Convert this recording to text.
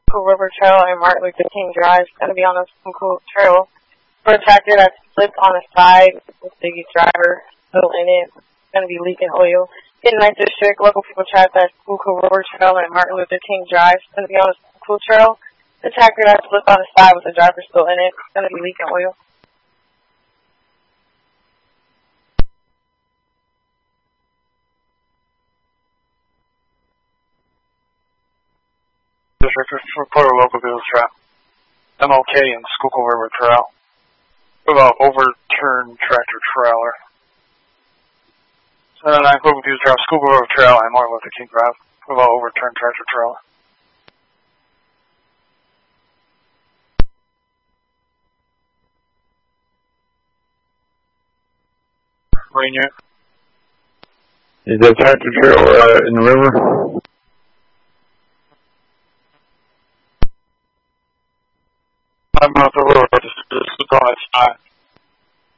Schuylkill River Trail and Martin Luther King Drive. It's going to be on the Schuylkill Trail. For a tractor that slipped on the side with the driver still in it. It's going to be leaking oil. In 9th District, local people trapped at Schuylkill River Trail and Martin Luther King Drive. It's going to be on the Schuylkill Trail. The tractor that slipped on the side with the driver still in it. It's going to be leaking oil. District report a local people trap. MLK and Schuylkill River Trail. About overturned tractor trailer. 79 local people trap. Schuylkill River Trail and Martin Luther King Drive. About overturned tractor trailer. Rainier. Is that tractor trailer in the river? I'm out the river, just on its side.